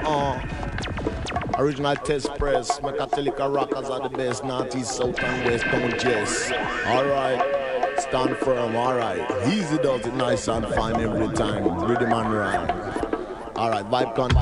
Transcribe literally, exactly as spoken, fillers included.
Uh-uh. Original test press, Mechatronic rockers are the best, north, east, south and west, don't jest. Alright, stand firm, alright. Easy does it nice and fine every time, rhythm and rhyme. Alright, vibe control.